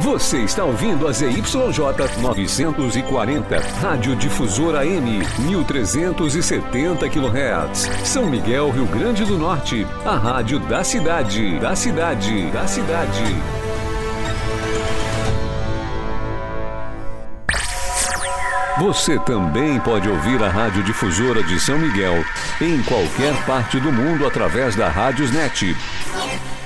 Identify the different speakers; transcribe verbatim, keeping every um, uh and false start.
Speaker 1: Você está ouvindo a Z Y J novecentos e quarenta, Rádio Difusora M, mil trezentos e setenta quilohertz. São Miguel, Rio Grande do Norte, a rádio da cidade, da cidade, da cidade. Você também pode ouvir a Rádio Difusora de São Miguel em qualquer parte do mundo através da Rádiosnet.